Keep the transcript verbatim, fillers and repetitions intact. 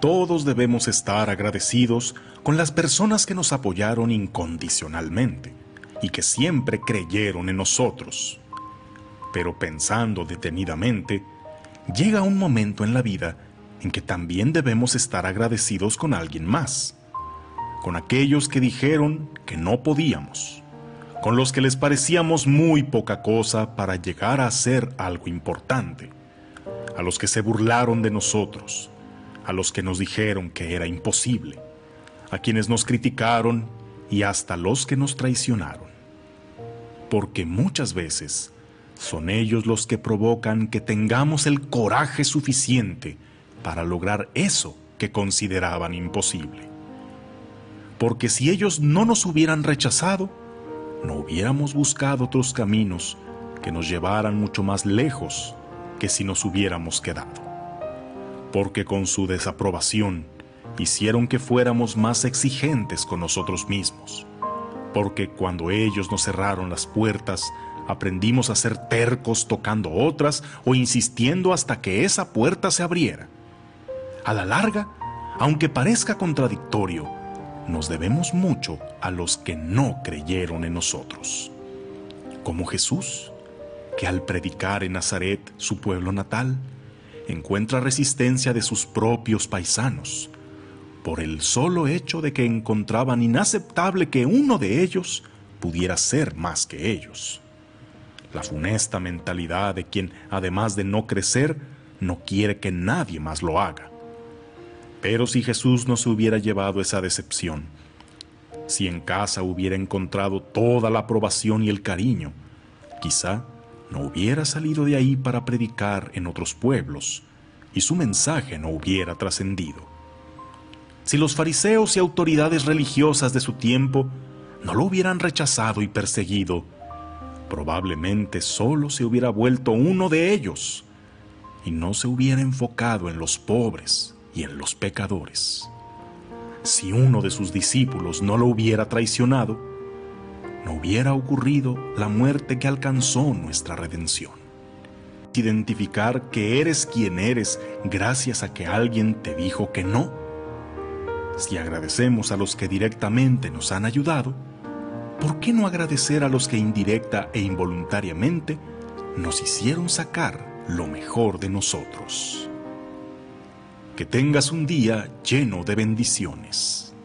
todos debemos estar agradecidos con las personas que nos apoyaron incondicionalmente y que siempre creyeron en nosotros. Pero pensando detenidamente, llega un momento en la vida en que también debemos estar agradecidos con alguien más, con aquellos que dijeron que no podíamos, con los que les parecíamos muy poca cosa para llegar a hacer algo importante, a los que se burlaron de nosotros, a los que nos dijeron que era imposible, a quienes nos criticaron y hasta los que nos traicionaron. Porque muchas veces son ellos los que provocan que tengamos el coraje suficiente para lograr eso que consideraban imposible. Porque si ellos no nos hubieran rechazado, no hubiéramos buscado otros caminos que nos llevaran mucho más lejos que si nos hubiéramos quedado. Porque con su desaprobación hicieron que fuéramos más exigentes con nosotros mismos. Porque cuando ellos nos cerraron las puertas, aprendimos a ser tercos tocando otras o insistiendo hasta que esa puerta se abriera. A la larga, aunque parezca contradictorio, nos debemos mucho a los que no creyeron en nosotros. Como Jesús, que al predicar en Nazaret, su pueblo natal, encuentra resistencia de sus propios paisanos, por el solo hecho de que encontraban inaceptable que uno de ellos pudiera ser más que ellos. La funesta mentalidad de quien, además de no crecer, no quiere que nadie más lo haga. Pero si Jesús no se hubiera llevado esa decepción, si en casa hubiera encontrado toda la aprobación y el cariño, quizá no hubiera salido de ahí para predicar en otros pueblos y su mensaje no hubiera trascendido. Si los fariseos y autoridades religiosas de su tiempo no lo hubieran rechazado y perseguido, probablemente solo se hubiera vuelto uno de ellos y no se hubiera enfocado en los pobres y en los pecadores. Si uno de sus discípulos no lo hubiera traicionado, no hubiera ocurrido la muerte que alcanzó nuestra redención. Identificar que eres quien eres gracias a que alguien te dijo que no. Si agradecemos a los que directamente nos han ayudado, ¿por qué no agradecer a los que indirecta e involuntariamente nos hicieron sacar lo mejor de nosotros? Que tengas un día lleno de bendiciones.